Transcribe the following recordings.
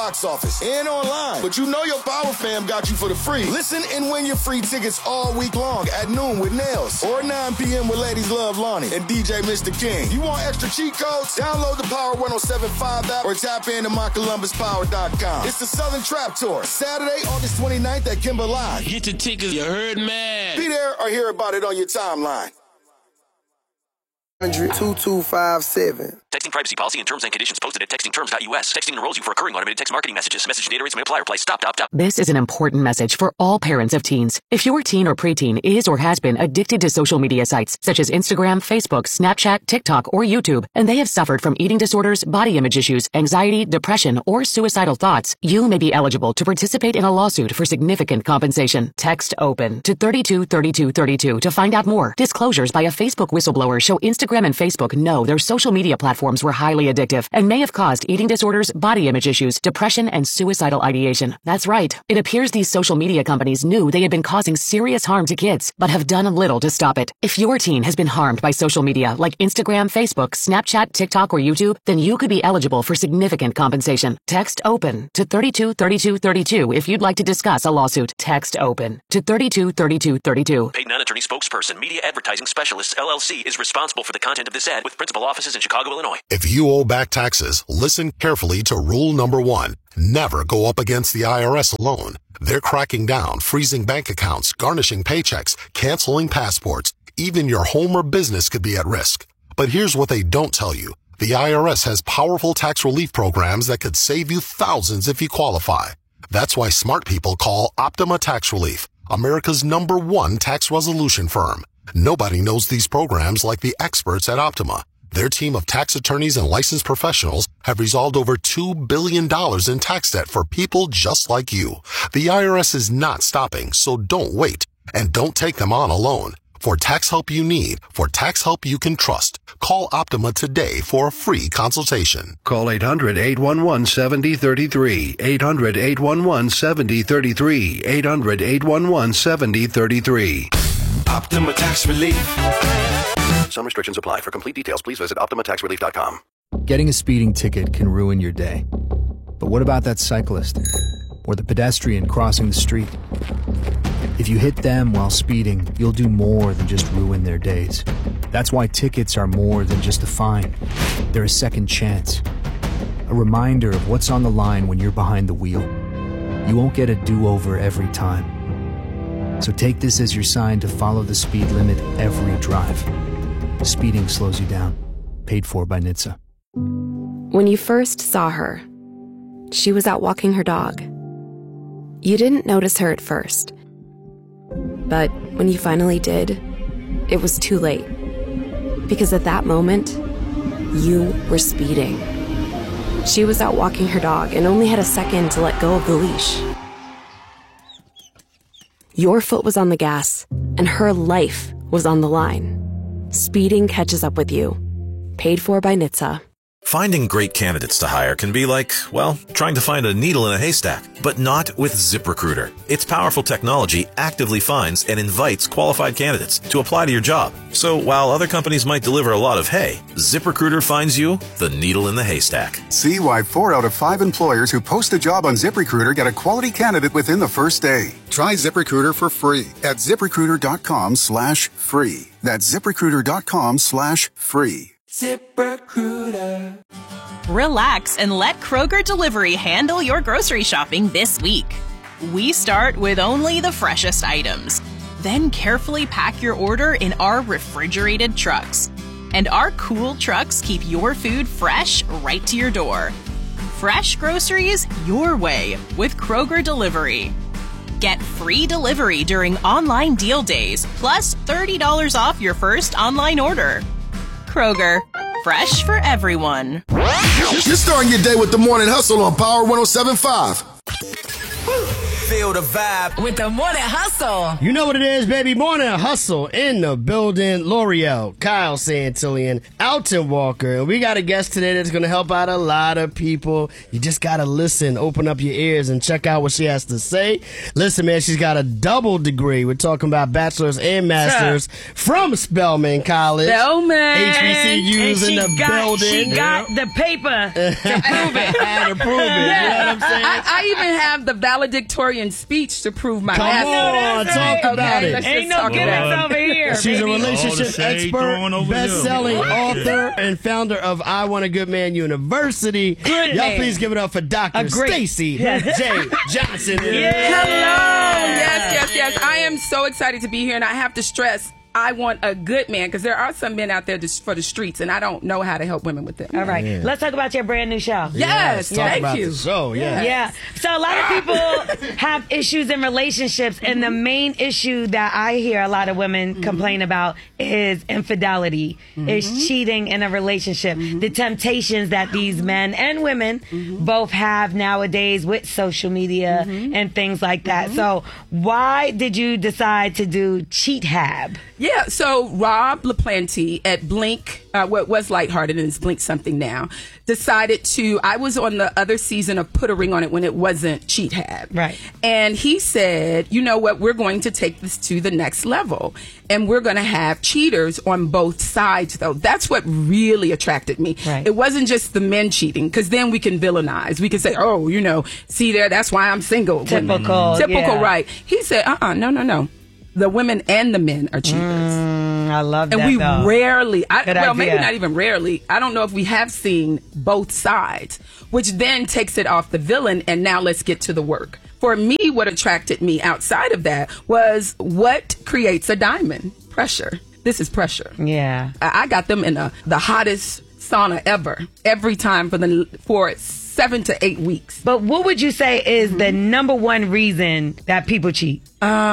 box office and online. But you know your Power fam got you for the free. Listen and win your free tickets all week long at noon with Nails or 9 p.m. with Ladies Love Lonnie and DJ Mr. King. You want extra cheat codes? Download the Power 107.5 app or tap into mycolumbuspower.com. It's the Southern Trap Tour, Saturday, August 29th at Kimber Live. Get the tickets, you heard, man. Be there or hear about it on your timeline. 2257. Texting privacy policy and terms and conditions posted at textingterms.us. Texting enrolls you for recurring automated text marketing messages. Message data rates may apply. Reply stop. This is an important message for all parents of teens. If your teen or preteen is or has been addicted to social media sites such as Instagram, Facebook, Snapchat, TikTok, or YouTube, and they have suffered from eating disorders, body image issues, anxiety, depression, or suicidal thoughts, you may be eligible to participate in a lawsuit for significant compensation. Text OPEN to 323232 to find out more. Disclosures by a Facebook whistleblower show Instagram and Facebook know their social media platforms were highly addictive and may have caused eating disorders, body image issues, depression, and suicidal ideation. That's right. It appears these social media companies knew they had been causing serious harm to kids, but have done little to stop it. If your teen has been harmed by social media like Instagram, Facebook, Snapchat, TikTok, or YouTube, then you could be eligible for significant compensation. Text OPEN to 323232 if you'd like to discuss a lawsuit. Text OPEN to 323232. Paid non-attorney spokesperson, Media Advertising Specialists, LLC, is responsible for the content of this ad with principal offices in Chicago, Illinois. If you owe back taxes, listen carefully to rule number 1. Never go up against the IRS alone. They're cracking down, freezing bank accounts, garnishing paychecks, canceling passports. Even your home or business could be at risk. But here's what they don't tell you. The IRS has powerful tax relief programs that could save you thousands if you qualify. That's why smart people call Optima Tax Relief, America's #1 tax resolution firm. Nobody knows these programs like the experts at Optima. Their team of tax attorneys and licensed professionals have resolved over $2 billion in tax debt for people just like you. The IRS is not stopping, so don't wait. And don't take them on alone. For tax help you need, for tax help you can trust, call Optima today for a free consultation. Call 800-811-7033. 800-811-7033. 800-811-7033. Optima Tax Relief. Some restrictions apply. For complete details, please visit OptimaTaxRelief.com. Getting a speeding ticket can ruin your day. But what about that cyclist? Or the pedestrian crossing the street? If you hit them while speeding, you'll do more than just ruin their days. That's why tickets are more than just a fine. They're a second chance. A reminder of what's on the line when you're behind the wheel. You won't get a do-over every time. So take this as your sign to follow the speed limit every drive. Speeding slows you down. Paid for by NHTSA. When you first saw her, she was out walking her dog. You didn't notice her at first. But when you finally did, it was too late. Because at that moment, you were speeding. She was out walking her dog and only had a second to let go of the leash. Your foot was on the gas, and her life was on the line. Speeding catches up with you. Paid for by NHTSA. Finding great candidates to hire can be like, well, trying to find a needle in a haystack, but not with ZipRecruiter. Its powerful technology actively finds and invites qualified candidates to apply to your job. So while other companies might deliver a lot of hay, ZipRecruiter finds you the needle in the haystack. See why 4 out of 5 employers who post a job on ZipRecruiter get a quality candidate within the first day. Try ZipRecruiter for free at ZipRecruiter.com/free. That's ZipRecruiter.com/free. ZipRecruiter. Relax and let Kroger Delivery handle your grocery shopping this week. We start with only the freshest items, then carefully pack your order in our refrigerated trucks. And our cool trucks keep your food fresh right to your door. Fresh groceries your way with Kroger Delivery. Get free delivery during online deal days, plus $30 off your first online order. Kroger, fresh for everyone. You're starting your day with the Morning Hustle on Power 107.5. feel the vibe with the Morning Hustle. You know what it is, baby. Morning Hustle in the building. L'Oreal, Kyle Santillian, Alton Walker. And we got a guest today that's going to help out a lot of people. You just got to listen, open up your ears, and check out what she has to say. Listen, man, she's got a double degree. We're talking about bachelor's and master's from Spelman College. Spelman. HBCUs in the building. She got the paper to prove it. To prove it. Yeah. You know what I'm saying? I even have the valedictorian speech to prove my master's. Come on, talk about it. Ain't no gimmicks over here. She's a relationship expert, best-selling author, and founder of I Want a Good Man University. Y'all please give it up for Dr. Stacey J. Johnson. Hello. Yes. I am so excited to be here, and I have to stress, I want a good man, because there are some men out there just for the streets, and I don't know how to help women with them. All right. Let's talk about your brand new show. Yes. Thank you. So, Yeah. So a lot of people have issues in relationships, and the main issue that I hear a lot of women complain about is infidelity, is cheating in a relationship, the temptations that these men and women both have nowadays with social media and things like that. So why did you decide to do Cheat Hab? Yeah, so Rob LaPlante at Blink, what was Lighthearted and is Blink something now, decided I was on the other season of Put a Ring on It when it wasn't Cheat Hab. Right. And he said, you know what, we're going to take this to the next level. And we're going to have cheaters on both sides, though. That's what really attracted me. Right. It wasn't just the men cheating, because then we can villainize. We can say, oh, you know, see there, that's why I'm single. Typical, right. He said, no. The women and the men are cheaters. I love that. And we though. rarely, Good maybe idea. not even rarely, I don't know if we have seen both sides, which then takes it off the villain, and now let's get to the work. For me, what attracted me outside of that was what creates a diamond? Pressure. This is pressure. Yeah. I got them in the hottest sauna ever, every time for 7 to 8 weeks. But what would you say is the number one reason that people cheat?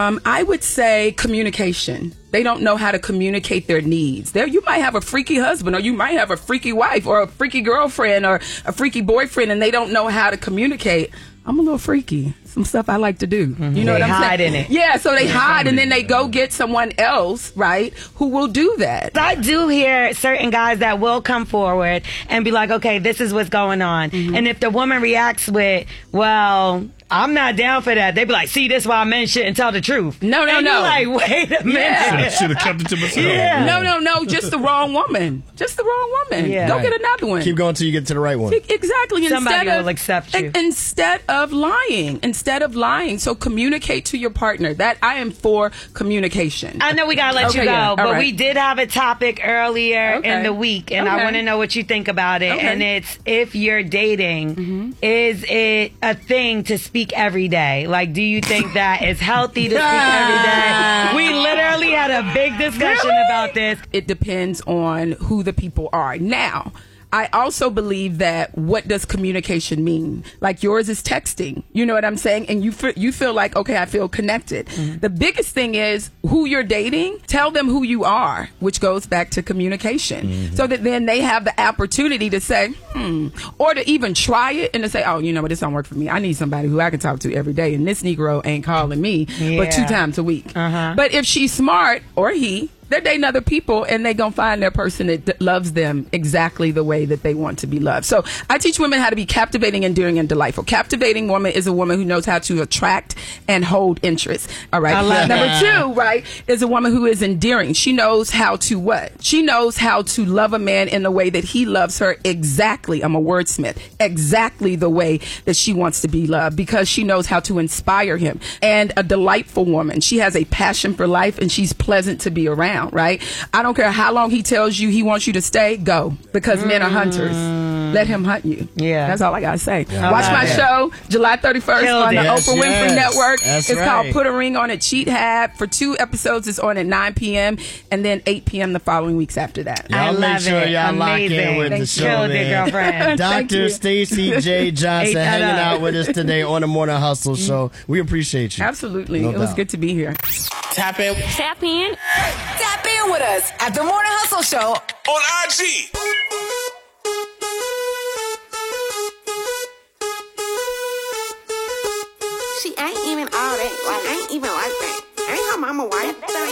I would say communication. They don't know how to communicate their needs. You might have a freaky husband, or you might have a freaky wife, or a freaky girlfriend, or a freaky boyfriend, and they don't know how to communicate. I'm a little freaky. Some stuff I like to do. You know what I'm saying? They hide in it. Yeah, so they hide, and then they go get someone else, right, who will do that. I do hear certain guys that will come forward and be like, okay, this is what's going on. And if the woman reacts with, well, I'm not down for that, they be like, see, this is why men shouldn't tell the truth. No. You're like, wait a minute. Yeah. Should have kept it to myself. Yeah. No. Just the wrong woman. Yeah. Go get another one. Keep going till you get to the right one. Exactly. Somebody will accept you. Instead of lying. So communicate to your partner. That I am for communication. I know we gotta let you go, but we did have a topic earlier in the week, and I want to know what you think about it. And it's, if you're dating, is it a thing to speak every day? Like, do you think that it's healthy to speak every day? We literally had a big discussion about this. It depends on who the people are. Now, I also believe that, what does communication mean? Like, yours is texting. You know what I'm saying? And you feel like, okay, I feel connected. The biggest thing is who you're dating. Tell them who you are, which goes back to communication. So that then they have the opportunity to say, or to even try it and to say, oh, you know what, this don't work for me. I need somebody who I can talk to every day. And this Negro ain't calling me but 2 times a week. But if she's smart, or he, they're dating other people, and they're going to find their person that loves them exactly the way that they want to be loved. So I teach women how to be captivating, endearing, and delightful. Captivating woman is a woman who knows how to attract and hold interest. All right. Number 2, right, is a woman who is endearing. She knows how to what? She knows how to love a man in the way that he loves her exactly. I'm a wordsmith. Exactly the way that she wants to be loved, because she knows how to inspire him. And a delightful woman. She has a passion for life, and she's pleasant to be around. Right? I don't care how long he tells you he wants you to stay, go. Because men are hunters. Let him hunt you. Yeah. That's all I got to say. Watch my show, July 31st on the Oprah Winfrey Network. It's called Put a Ring on It, Cheat Hab. For 2 episodes, it's on at 9 p.m. and then 8 p.m. the following weeks after that. Y'all make sure y'all lock in with the show, man. Dr. Stacey J. Johnson hanging out with us today on the Morning Hustle Show. We appreciate you. Absolutely. It was good to be here. Tap in. Tap in. Tap in with us at the Morning Hustle Show on IG. She ain't even even like that. Ain't her mama white.